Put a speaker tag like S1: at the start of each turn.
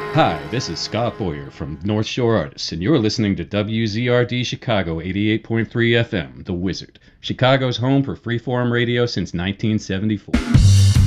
S1: Hi, this is Scott Boyer from North Shore Artists, and you're listening to WZRD Chicago 88.3 FM, The Wizard, Chicago's home for freeform radio since 1974.